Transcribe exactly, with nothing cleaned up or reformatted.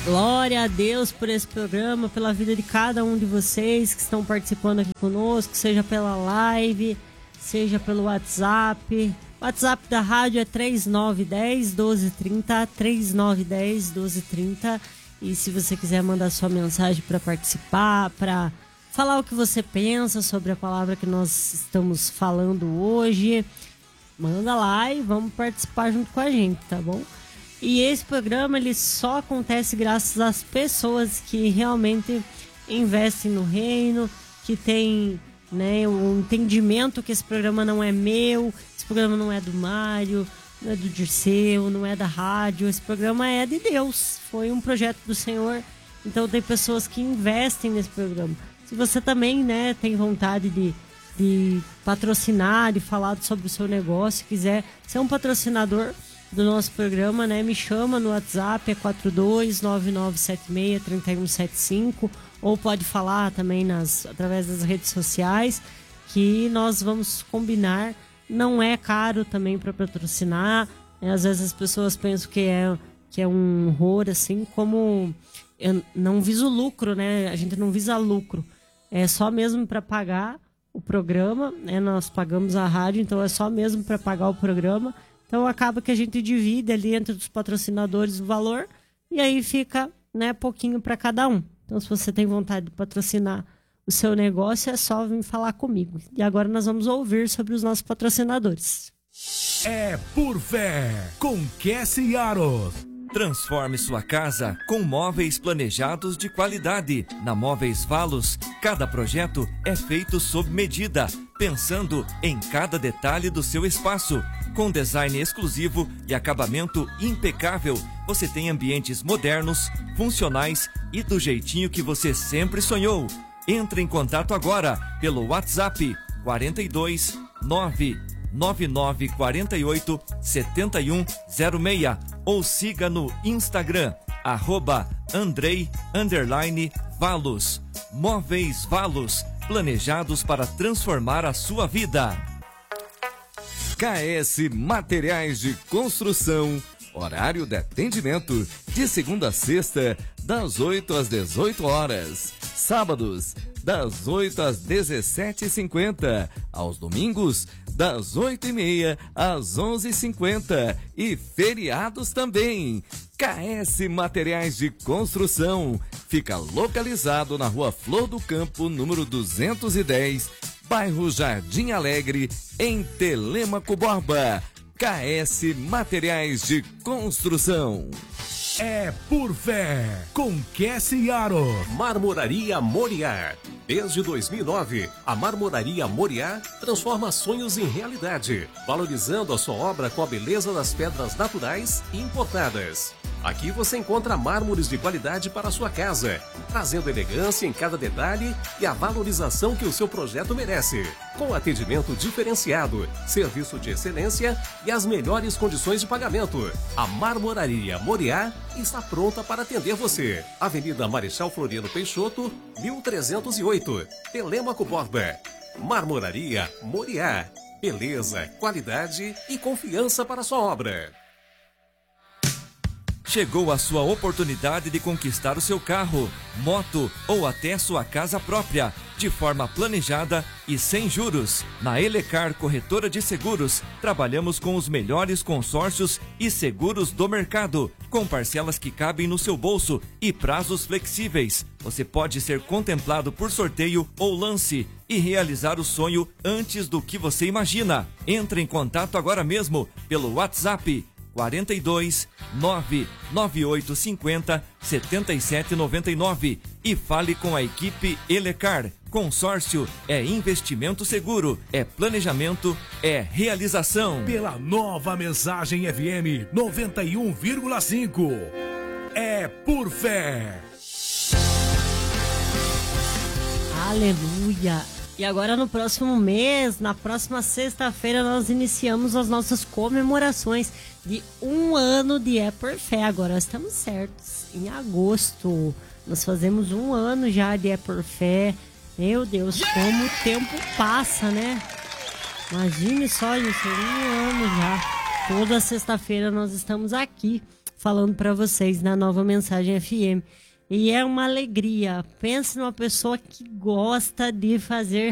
Glória a Deus por esse programa, pela vida de cada um de vocês que estão participando aqui conosco, seja pela live, seja pelo WhatsApp. O WhatsApp da rádio é três nove um zero, doze trinta, três nove um zero, doze trinta. E se você quiser mandar sua mensagem para participar, para falar o que você pensa sobre a palavra que nós estamos falando hoje, manda lá e vamos participar junto com a gente, tá bom? E esse programa ele só acontece graças às pessoas que realmente investem no reino, que tem, né, o entendimento que esse programa não é meu, esse programa não é do Mário, não é do Dirceu, não é da rádio, esse programa é de Deus, foi um projeto do Senhor, então tem pessoas que investem nesse programa. Se você também, né, tem vontade de, de patrocinar, de falar sobre o seu negócio, quiser ser um patrocinador do nosso programa, né, me chama no WhatsApp, é quatro dois nove nove sete seis, três um sete cinco, ou pode falar também nas, através das redes sociais, que nós vamos combinar. Não é caro também para patrocinar, né? Às vezes as pessoas pensam que é, que é um horror, assim, como eu não viso lucro, né, a gente não visa lucro, é só mesmo para pagar o programa, né, nós pagamos a rádio, então é só mesmo para pagar o programa. Então acaba que a gente divide ali entre os patrocinadores o valor e aí fica, né, pouquinho para cada um. Então se você tem vontade de patrocinar o seu negócio, é só vir falar comigo. E agora nós vamos ouvir sobre os nossos patrocinadores. É por fé, com Cassie Aros. Transforme sua casa com móveis planejados de qualidade. Na Móveis Valos, cada projeto é feito sob medida, pensando em cada detalhe do seu espaço. Com design exclusivo e acabamento impecável, você tem ambientes modernos, funcionais e do jeitinho que você sempre sonhou. Entre em contato agora pelo WhatsApp quarenta e dois nove nove nove quatro oito sete um zero seis ou siga no Instagram arroba Andrei underline Valos. Móveis Valos, planejados para transformar a sua vida. K S Materiais de Construção. Horário de atendimento de segunda a sexta, das oito às dezoito horas. Sábados, das oito às dezessete e cinquenta. Aos domingos, das oito e meia às onze e cinquenta. E feriados também. K S Materiais de Construção. Fica localizado na Rua Flor do Campo, número duzentos e dez, bairro Jardim Alegre, em Telêmaco Borba. K S Materiais de Construção. É por fé, com Cassie Aros. Marmoraria Moriá. Desde dois mil e nove, a Marmoraria Moriá transforma sonhos em realidade, valorizando a sua obra com a beleza das pedras naturais e importadas. Aqui você encontra mármores de qualidade para a sua casa, trazendo elegância em cada detalhe e a valorização que o seu projeto merece. Com atendimento diferenciado, serviço de excelência e as melhores condições de pagamento, a Marmoraria Moriá está pronta para atender você. Avenida Marechal Floriano Peixoto, mil trezentos e oito, Telêmaco Borba. Marmoraria Moriá. Beleza, qualidade e confiança para a sua obra. Chegou a sua oportunidade de conquistar o seu carro, moto ou até sua casa própria, de forma planejada e sem juros. Na Elecar Corretora de Seguros, trabalhamos com os melhores consórcios e seguros do mercado, com parcelas que cabem no seu bolso e prazos flexíveis. Você pode ser contemplado por sorteio ou lance e realizar o sonho antes do que você imagina. Entre em contato agora mesmo pelo WhatsApp quarenta e dois nove nove oito cinco zero sete sete nove nove e fale com a equipe Elecar. Consórcio é investimento seguro, é planejamento, é realização. Pela nova Mensagem F M noventa e um vírgula cinco. É por fé. Aleluia! E agora no próximo mês, na próxima sexta-feira, nós iniciamos as nossas comemorações de um ano de É Por Fé. Agora estamos certos, em agosto. Nós fazemos um ano já de É Por Fé. Meu Deus, como o tempo passa, né? Imagine só isso, um ano já. Toda sexta-feira nós estamos aqui falando para vocês na Nova Mensagem F M. E é uma alegria. Pense numa pessoa que gosta de fazer